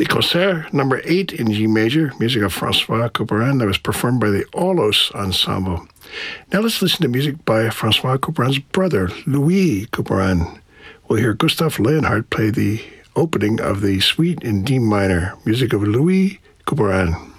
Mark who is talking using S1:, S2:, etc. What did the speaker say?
S1: The Concert number 8 in G major, music of Francois Couperin, that was performed by the Aulos Ensemble. Now let's listen to music by Francois Couperin's brother, Louis Couperin. We'll hear Gustav Leonhardt play the opening of the suite in D minor, music of Louis Couperin.